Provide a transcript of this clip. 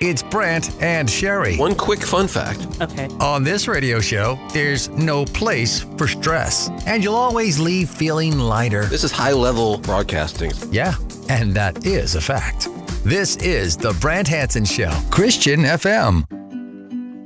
It's Brant and Sherry. One quick fun fact. Okay. On this radio show, there's no place for stress. And you'll always leave feeling lighter. This is high-level broadcasting. Yeah, and that is a fact. This is the Brant Hansen Show, Christian FM.